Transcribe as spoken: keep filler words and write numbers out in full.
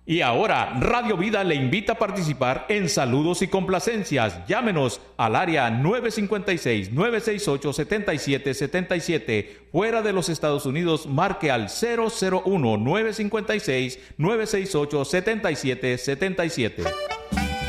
Y ahora, Radio Vida le invita a participar en saludos y complacencias. Llámenos al área nueve cinco seis, nueve seis ocho, siete siete siete siete. Fuera de los Estados Unidos, marque al cero cero uno, nueve cinco seis, nueve seis ocho, siete siete siete siete.